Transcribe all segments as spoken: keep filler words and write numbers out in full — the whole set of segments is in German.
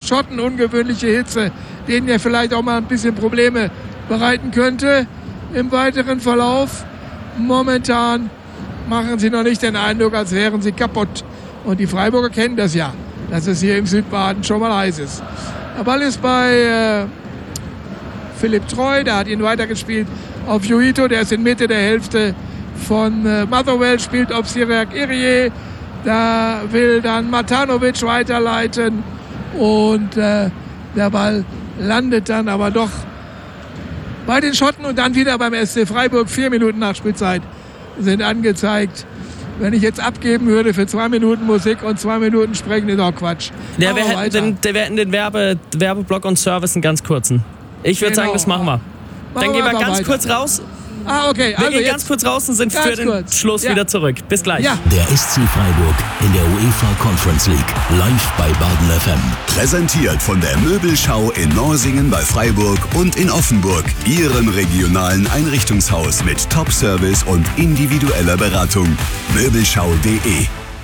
Schotten, ungewöhnliche Hitze, denen ja vielleicht auch mal ein bisschen Probleme bereiten könnte im weiteren Verlauf. Momentan machen sie noch nicht den Eindruck, als wären sie kaputt. Und die Freiburger kennen das ja, dass es hier im Südbaden schon mal heiß ist. Der Ball ist bei äh, Philipp Treu, der hat ihn weitergespielt auf Juito, der ist in Mitte der Hälfte von äh, Motherwell, spielt auf Cyriac Irié. Da will dann Matanovic weiterleiten und äh, der Ball landet dann aber doch bei den Schotten und dann wieder beim S C Freiburg. Vier Minuten Nachspielzeit sind angezeigt. Wenn ich jetzt abgeben würde für zwei Minuten Musik und zwei Minuten sprechen, ist auch Quatsch. Ja, wir hätten den, wir hätten den Werbe, Werbeblock und Service einen ganz kurzen. Ich würde genau. sagen, das machen wir. Dann machen gehen wir ganz weiter. kurz raus. Ah, okay. Wir also gehen ganz kurz raus und sind für den kurz. Schluss ja. wieder zurück. Bis gleich. Ja. Der S C Freiburg in der UEFA Conference League. Live bei Baden F M. Präsentiert von der Möbelschau in Norsingen bei Freiburg und in Offenburg. Ihrem regionalen Einrichtungshaus mit Top-Service und individueller Beratung. Möbelschau punkt de.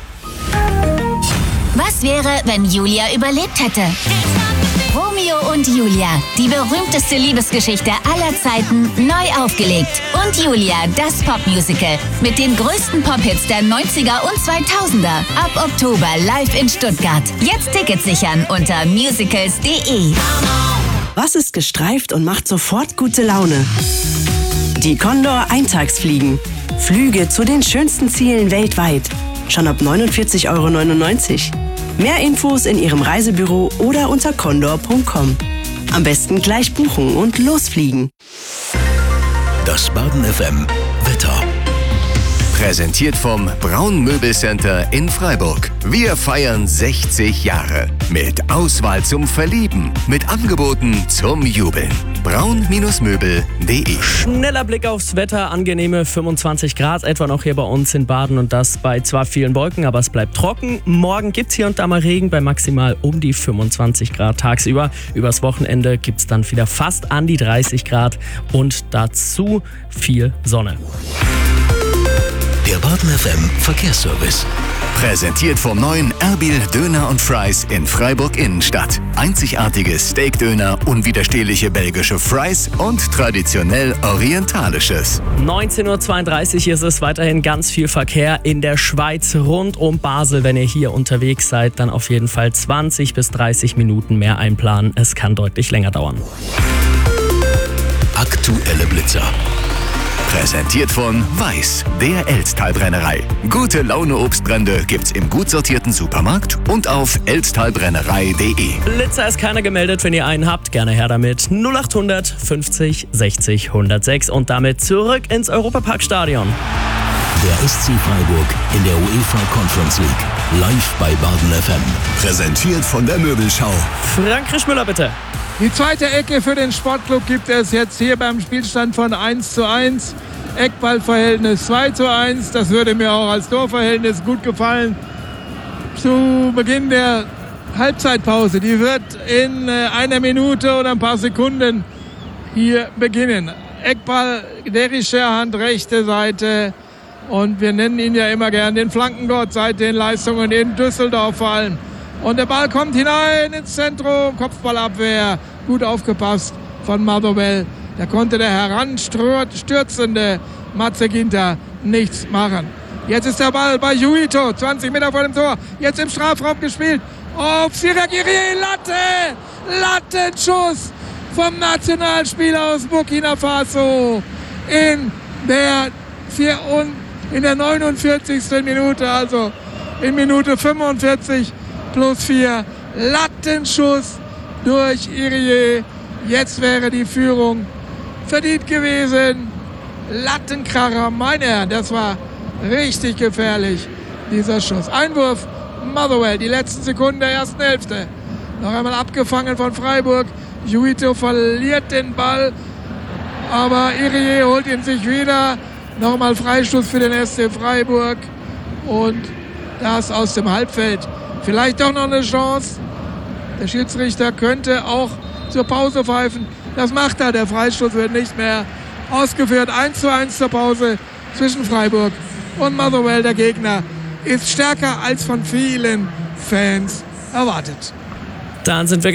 Was wäre, wenn Julia überlebt hätte? Romeo und Julia, die berühmteste Liebesgeschichte aller Zeiten, neu aufgelegt. Und Julia, das Popmusical mit den größten Pop-Hits der neunziger und zweitausender. Ab Oktober live in Stuttgart. Jetzt Tickets sichern unter musicals punkt de. Was ist gestreift und macht sofort gute Laune? Die Condor Eintagsfliegen. Flüge zu den schönsten Zielen weltweit. Schon ab neunundvierzig Euro neunundneunzig. Mehr Infos in Ihrem Reisebüro oder unter condor punkt com. Am besten gleich buchen und losfliegen. Das Baden F M Wetter. Präsentiert vom Braun Möbelcenter in Freiburg. Wir feiern sechzig Jahre. Mit Auswahl zum Verlieben. Mit Angeboten zum Jubeln. braun Möbel punkt de. Schneller Blick aufs Wetter. Angenehme fünfundzwanzig Grad etwa noch hier bei uns in Baden und das bei zwar vielen Wolken, aber es bleibt trocken. Morgen gibt es hier und da mal Regen bei maximal um die fünfundzwanzig Grad tagsüber. Übers Wochenende gibt es dann wieder fast an die dreißig Grad und dazu viel Sonne. Der Baden F M Verkehrsservice. Präsentiert vom neuen Erbil Döner und Fries in Freiburg Innenstadt. Einzigartige Steakdöner, unwiderstehliche belgische Fries und traditionell orientalisches. neunzehn Uhr zweiunddreißig ist es, weiterhin ganz viel Verkehr in der Schweiz rund um Basel. Wenn ihr hier unterwegs seid, dann auf jeden Fall zwanzig bis dreißig Minuten mehr einplanen. Es kann deutlich länger dauern. Aktuelle Blitzer. Präsentiert von Weiß, der Elztal-Brennerei. Gute Laune Obstbrände gibt's im gut sortierten Supermarkt und auf elztalbrennerei punkt de. Blitzer ist keiner gemeldet, wenn ihr einen habt. Gerne her damit. null achthundert fünfzig sechzig hundertsechs und damit zurück ins Europaparkstadion. Der S C Freiburg in der UEFA Conference League. Live bei Baden F M. Präsentiert von der Möbelschau. Frank Krischmüller, bitte. Die zweite Ecke für den Sportclub gibt es jetzt hier beim Spielstand von eins zu eins. Eckballverhältnis zwei zu eins. Das würde mir auch als Torverhältnis gut gefallen. Zu Beginn der Halbzeitpause. Die wird in einer Minute oder ein paar Sekunden hier beginnen. Eckball, Derry Scherhand, rechte Seite. Und wir nennen ihn ja immer gern den Flankengott seit den Leistungen in Düsseldorf vor allem. Und der Ball kommt hinein ins Zentrum, Kopfballabwehr, gut aufgepasst von Motherwell. Da konnte der heranstürzende Matze Ginter nichts machen. Jetzt ist der Ball bei Juito, zwanzig Meter vor dem Tor, jetzt im Strafraum gespielt. Auf Cyriac Irié, Latte, Lattenschuss vom Nationalspieler aus Burkina Faso in der, vier und in der neunundvierzigsten Minute, also in Minute fünfundvierzig. Plus vier, Lattenschuss durch Irié. Jetzt wäre die Führung verdient gewesen. Lattenkracher, meine Herren, das war richtig gefährlich, dieser Schuss. Einwurf, Motherwell, die letzten Sekunden der ersten Hälfte. Noch einmal abgefangen von Freiburg. Juito verliert den Ball, aber Irié holt ihn sich wieder. Nochmal Freistoß für den S C Freiburg. Und das aus dem Halbfeld. Vielleicht doch noch eine Chance. Der Schiedsrichter könnte auch zur Pause pfeifen. Das macht er. Der Freistoß wird nicht mehr ausgeführt. eins zu eins zur Pause zwischen Freiburg und Motherwell. Der Gegner ist stärker als von vielen Fans erwartet. Dann sind wir